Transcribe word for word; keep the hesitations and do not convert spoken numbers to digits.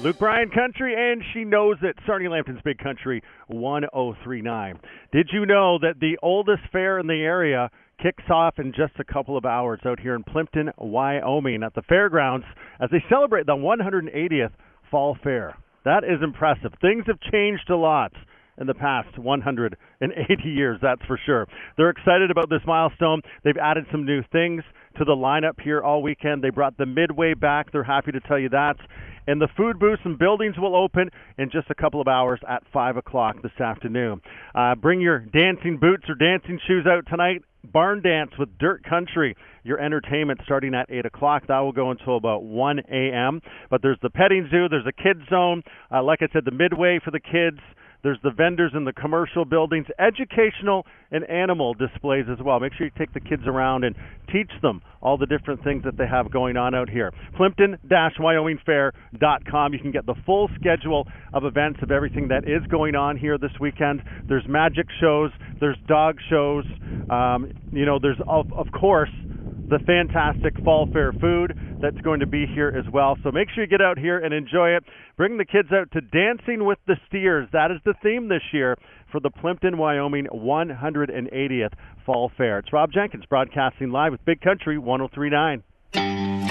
Luke Bryan Country, and she knows it. Sarnia Lambton's Big Country one oh three point nine. Did you know that the oldest fair in the area kicks off in just a couple of hours out here in Plimpton, Wyoming at the fairgrounds as they celebrate the one hundred eightieth Fall Fair? That is impressive. Things have changed a lot in the past one hundred eighty years, that's for sure. They're excited about this milestone. They've added some new things to the lineup here all weekend. They brought the Midway back. They're happy to tell you that. And the food booths and buildings will open in just a couple of hours at five o'clock this afternoon. Uh, bring your dancing boots or dancing shoes out tonight. Barn Dance with Dirt Country, your entertainment starting at eight o'clock. That will go until about one a.m. But there's the petting zoo. There's a kids zone. Uh, like I said, the Midway for the kids. There's the vendors in the commercial buildings, educational and animal displays as well. Make sure you take the kids around and teach them all the different things that they have going on out here. Plimpton Wyoming Fair dot com. You can get the full schedule of events of everything that is going on here this weekend. There's magic shows. There's dog shows. Um, you know, there's, of, of course, the fantastic Fall Fair food that's going to be here as well. So make sure you get out here and enjoy it. Bring the kids out to Dancing with the Steers. That is the theme this year for the Plimpton, Wyoming one hundred eightieth Fall Fair. It's Rob Jenkins broadcasting live with Big Country one oh three point nine.